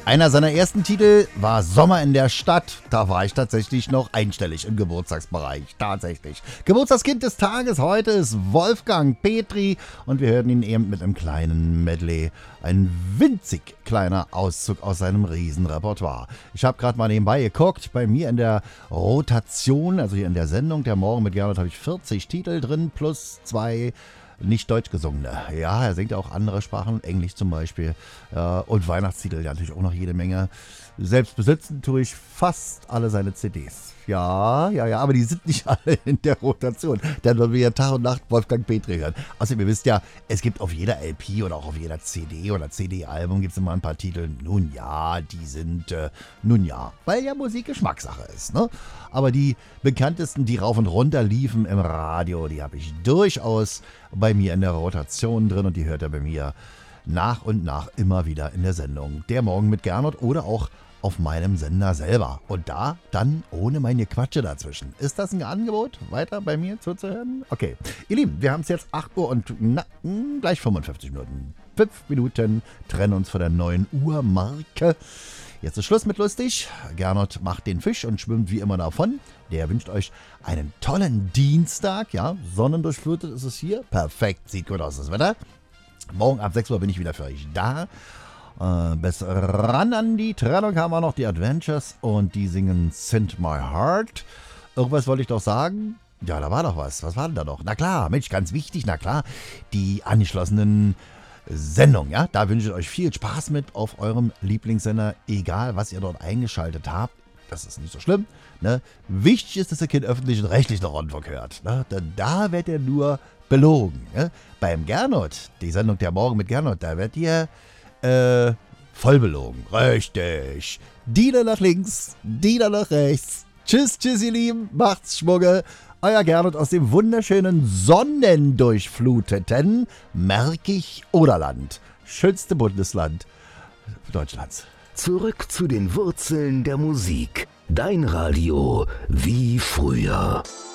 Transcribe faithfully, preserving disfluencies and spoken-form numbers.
Einer seiner ersten Titel war Sommer in der Stadt. Da war ich tatsächlich noch einstellig im Geburtstagsbereich. Tatsächlich. Geburtstagskind des Tages heute ist Wolfgang Petri und wir hören ihn eben mit einem kleinen Medley. Ein winzig kleiner Auszug aus seinem Riesenrepertoire. Ich habe gerade mal nebenbei geguckt. Bei mir in der Rotation, also hier in der Sendung Der Morgen mit Gernot, habe ich vierzig Titel drin plus zwei nicht deutsch gesungene. Ja, er singt auch andere Sprachen, Englisch zum Beispiel. Äh, und Weihnachtstitel, ja, natürlich auch noch jede Menge. Selbst besitzen tue ich fast alle seine C Ds. Ja, ja, ja, aber die sind nicht alle in der Rotation. Dann würden wir ja Tag und Nacht Wolfgang Petri hören. Außerdem, ihr wisst ja, es gibt auf jeder L P oder auch auf jeder C D oder C D-Album gibt es immer ein paar Titel. Nun ja, die sind, äh, nun ja, weil ja Musik Geschmackssache ist, ne? Aber die bekanntesten, die rauf und runter liefen im Radio, die habe ich durchaus bei mir in der Rotation drin und die hört er bei mir nach und nach immer wieder in der Sendung Der Morgen mit Gernot oder auch auf meinem Sender selber. Und da dann ohne meine Quatsche dazwischen. Ist das ein Angebot, weiter bei mir zuzuhören? Okay. Ihr Lieben, wir haben es jetzt acht Uhr und na, gleich fünfundfünfzig Minuten. Fünf Minuten trennen uns von der neun Uhr Marke. Jetzt ist Schluss mit lustig. Gernot macht den Fisch und schwimmt wie immer davon. Der wünscht euch einen tollen Dienstag. Ja, sonnendurchflutet ist es hier. Perfekt, sieht gut aus das Wetter. Morgen ab sechs Uhr bin ich wieder für euch da. Äh, bis ran an die Trennung haben wir noch die Adventures und die singen Send My Heart. Irgendwas wollte ich doch sagen. Ja, da war doch was. Was war denn da noch? Na klar, Mensch, ganz wichtig, na klar. Die angeschlossenen Sendungen, ja. Da wünsche ich euch viel Spaß mit auf eurem Lieblingssender. Egal, was ihr dort eingeschaltet habt. Das ist nicht so schlimm. Ne? Wichtig ist, dass ihr keinen öffentlichen rechtlichen Rundfunk hört. Ne? Denn da werdet ihr nur belogen. Ne? Beim Gernot, die Sendung Der Morgen mit Gernot, da werdet ihr Äh, voll belogen. Richtig. Diener nach links, Diener nach rechts. Tschüss, tschüss, ihr Lieben. Macht's Schmugge. Euer Gernot aus dem wunderschönen sonnendurchfluteten Märkisch-Oderland. Schönste Bundesland Deutschlands. Zurück zu den Wurzeln der Musik. Dein Radio wie früher.